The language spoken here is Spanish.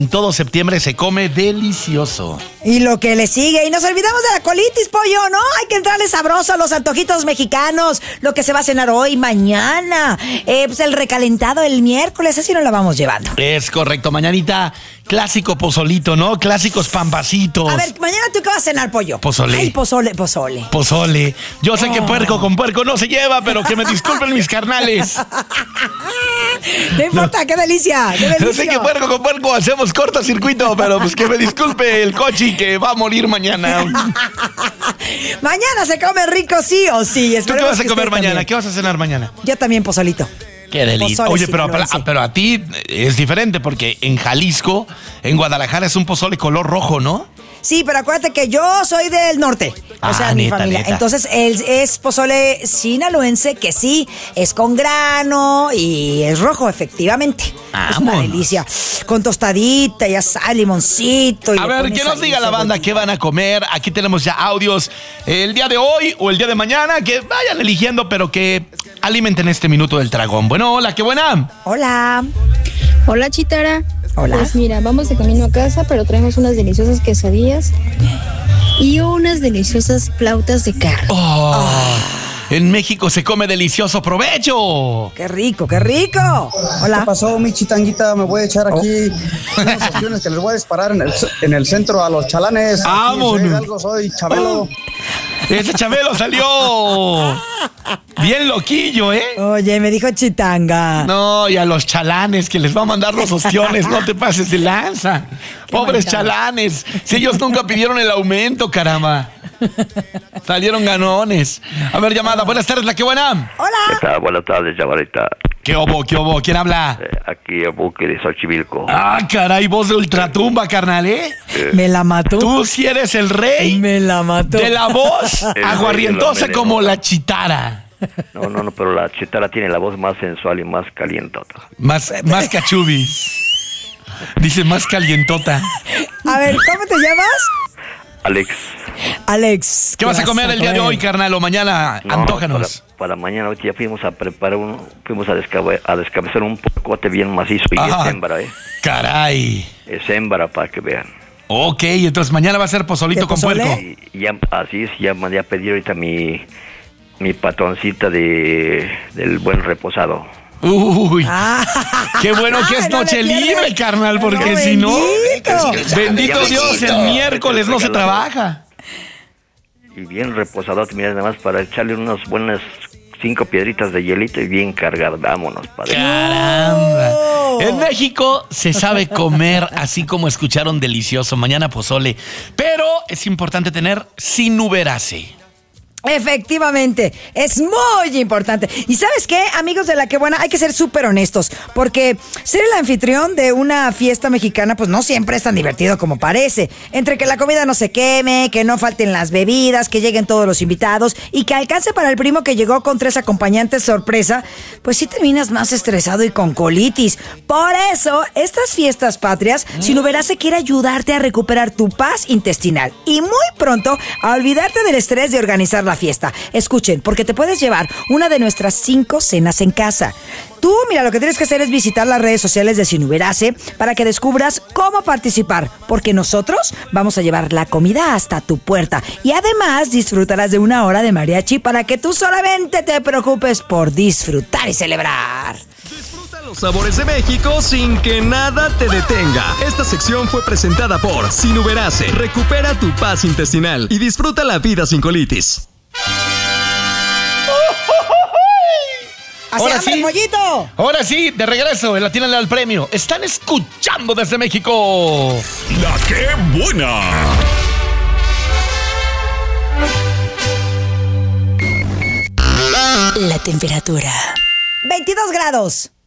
Todo septiembre se come delicioso. Y lo que le sigue. Y nos olvidamos de la colitis, pollo, ¿no? Hay que entrarle sabroso a los antojitos mexicanos. Lo que se va a cenar hoy, mañana. Pues el recalentado el miércoles. Así nos la vamos llevando. Es correcto. Mañanita, clásico pozolito, ¿no? Clásicos pampacitos. A ver, mañana tú qué vas a cenar, pollo. Pozole. Ay, pozole. Pozole. Yo sé que puerco con puerco no se lleva, pero que me disculpen mis carnales. No importa, qué delicia. Yo sé que puerco con puerco hacemos cortocircuito, pero pues que me disculpe el cochi que va a morir mañana. Mañana se come rico, sí o sí. ¿Tú qué vas a comer mañana? También. ¿Qué vas a cenar mañana? Yo también pozolito. Qué delicia. Oye, pero a ti es diferente porque en Jalisco, en Guadalajara es un pozole color rojo, ¿no? Sí, pero acuérdate que yo soy del norte. O sea, mi familia. Neta. Entonces, es pozole sinaloense que sí, es con grano y es rojo, efectivamente. Es una delicia. Con tostadita, ya sal, limoncito. A ver, que nos diga la banda qué van a comer. Aquí tenemos ya audios el día de hoy o el día de mañana. Que vayan eligiendo, pero que alimenten este minuto del dragón. Bueno, hola, qué buena. Hola. Hola, Chitara. Hola. Pues mira, vamos de camino a casa, pero traemos unas deliciosas quesadillas y unas deliciosas flautas de carne. En México se come delicioso. ¡Provecho! ¡Qué rico, qué rico! Hola. ¿Qué pasó, mi chitanguita? Me voy a echar aquí unas opciones que les voy a disparar en el centro a los chalanes. ¡Vámonos! Soy Chabelo. Ese Chabelo salió bien loquillo, ¿eh? Oye, me dijo chitanga. No, y a los chalanes que les va a mandar los ostiones, no te pases de lanza. Pobres chalanes, si ellos nunca pidieron el aumento, caramba. Salieron ganones. A ver, llamada, buenas tardes, la que buena. Hola. ¿Qué tal? Buenas tardes, chavalita. ¿Qué obo? ¿Quién habla? Aquí el buque de Xochimilco. Ah, caray, voz de ultratumba, carnal, ¿eh? Me la mató. Tú sí eres el rey. Me la mató. De la voz aguarrientosa como la chitara. No, pero la chitara tiene la voz más sensual y más calientota. Más cachubi. Dice más calientota. A ver, ¿cómo te llamas? Alex. ¿Qué vas a comer el día de hoy, carnal, o mañana? No, antójanos. Para mañana, hoy ya fuimos a preparar fuimos a descabezar un porcote bien macizo y es hembra, Caray. Es hembra para que vean. Ok, entonces mañana va a ser pozolito con puerco. Y ya, así es, ya mandé a pedir ahorita mi patroncita del buen reposado. Uy, qué bueno que es noche libre, carnal, porque si no, bendito Dios, el miércoles no se trabaja. Y bien reposado, mira, nada más para echarle unas buenas 5 piedritas de hielito y bien cargado. Vámonos, padre. ¡Caramba! En México se sabe comer así como escucharon delicioso. Mañana pozole. Pero es importante tener sinuberase. Efectivamente, es muy importante. ¿Y sabes qué, amigos de La Que Buena? Hay que ser súper honestos, porque ser el anfitrión de una fiesta mexicana pues no siempre es tan divertido como parece. Entre que la comida no se queme, que no falten las bebidas, que lleguen todos los invitados y que alcance para el primo que llegó con 3 acompañantes sorpresa, pues sí terminas más estresado y con colitis. Por eso, estas fiestas patrias, Sinuberase quiere ayudarte a recuperar tu paz intestinal y muy pronto a olvidarte del estrés de organizar la fiesta. Escuchen, porque te puedes llevar una de nuestras 5 cenas en casa. Tú, mira, lo que tienes que hacer es visitar las redes sociales de Sinuberase para que descubras cómo participar, porque nosotros vamos a llevar la comida hasta tu puerta y además disfrutarás de 1 hora de mariachi para que tú solamente te preocupes por disfrutar y celebrar. Disfruta los sabores de México sin que nada te detenga. Esta sección fue presentada por Sinuberase. Recupera tu paz intestinal y disfruta la vida sin colitis. Ahora sí, pollito. Ahora sí, de regreso, en Atínale al Premio. Están escuchando desde México. La Que Buena. La temperatura. 22 grados.